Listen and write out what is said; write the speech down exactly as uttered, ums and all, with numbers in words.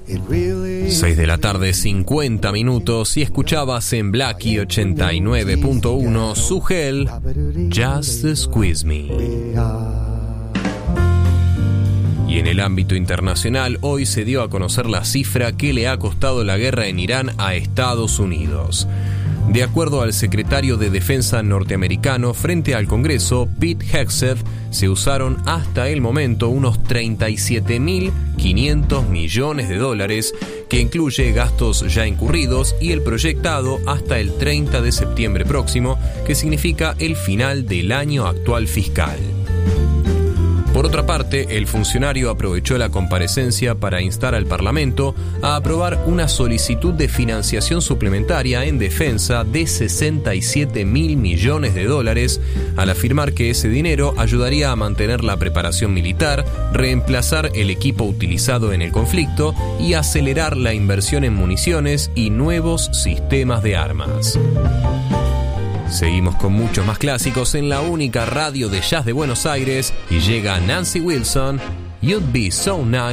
seis de la tarde, cincuenta minutos, y escuchabas en Blackie ochenta y nueve punto uno Sugel, Just Squeeze Me. Y en el ámbito internacional, hoy se dio a conocer la cifra que le ha costado la guerra en Irán a Estados Unidos. De acuerdo al secretario de Defensa norteamericano frente al Congreso, Pete Hegseth, se usaron hasta el momento unos treinta y siete mil quinientos millones de dólares, que incluye gastos ya incurridos y el proyectado hasta el treinta de septiembre próximo, que significa el final del año actual fiscal. Por otra parte, el funcionario aprovechó la comparecencia para instar al Parlamento a aprobar una solicitud de financiación suplementaria en defensa de sesenta y siete mil millones de dólares, al afirmar que ese dinero ayudaría a mantener la preparación militar, reemplazar el equipo utilizado en el conflicto y acelerar la inversión en municiones y nuevos sistemas de armas. Seguimos con muchos más clásicos en la única radio de jazz de Buenos Aires, y llega Nancy Wilson, You'd Be So Nice.